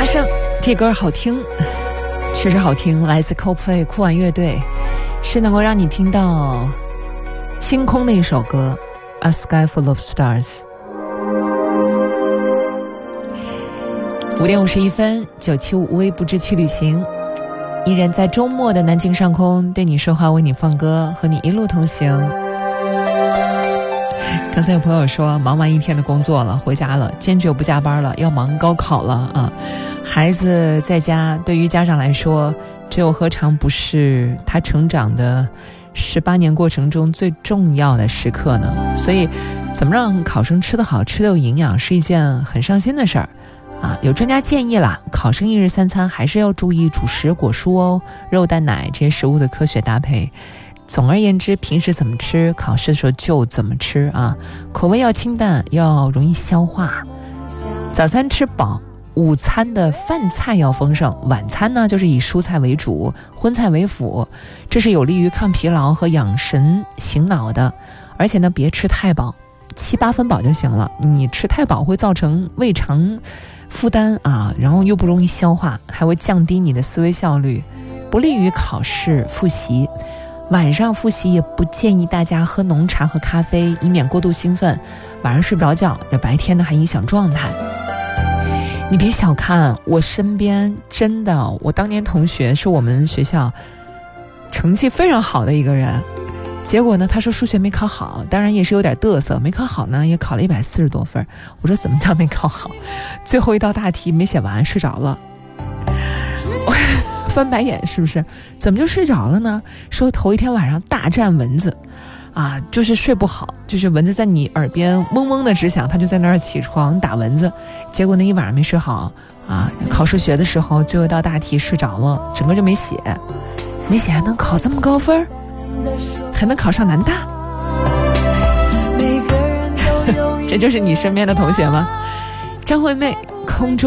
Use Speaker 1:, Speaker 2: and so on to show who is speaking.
Speaker 1: 声，这歌好听，确实好听，来自 Coldplay 酷玩乐队，是能够让你听到星空的一首歌 A Sky Full of Stars。 5点51分，975无微不至去旅行，依然在周末的南京上空对你说话，为你放歌，和你一路同行。刚才有朋友说忙完一天的工作了，回家了，坚决不加班了，要忙高考了啊！孩子在家，对于家长来说，这又何尝不是他成长的18年过程中最重要的时刻呢？所以，怎么让考生吃得好、吃得有营养，是一件很上心的事儿啊！有专家建议啦，考生一日3餐还是要注意主食、果蔬哦，肉、蛋、奶这些食物的科学搭配。总而言之，平时怎么吃，考试的时候就怎么吃啊！口味要清淡，要容易消化。早餐吃饱，午餐的饭菜要丰盛，晚餐呢就是以蔬菜为主，荤菜为辅，这是有利于抗疲劳和养神醒脑的。而且呢，别吃太饱，7、8分饱就行了。你吃太饱会造成胃肠负担啊，然后又不容易消化，还会降低你的思维效率，不利于考试复习。晚上复习也不建议大家喝浓茶和咖啡，以免过度兴奋，晚上睡不着觉，这白天呢还影响状态。你别小看我身边，真的，我当年同学是我们学校成绩非常好的一个人，结果呢他说数学没考好，当然也是有点嘚瑟，没考好呢也考了140多分。我说怎么叫没考好？最后一道大题没写完，睡着了。翻白眼，是不是？怎么就睡着了呢？说头一天晚上大战蚊子啊，就是睡不好，就是蚊子在你耳边嗡嗡的直响，他就在那儿起床打蚊子，结果那一晚上没睡好啊，考数学的时候最后一道大题睡着了，整个就没写，没写还能考这么高分，还能考上南大。这就是你身边的同学吗？张惠妹空中